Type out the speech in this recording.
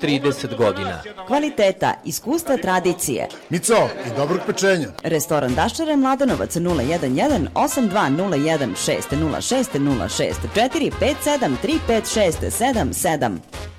30 godina. Kvaliteta, iskustva, tradicije. Mico, i dobrog pečenja. Restoran Daščare, Mladenovac 011 8201 606 064 57 356 77.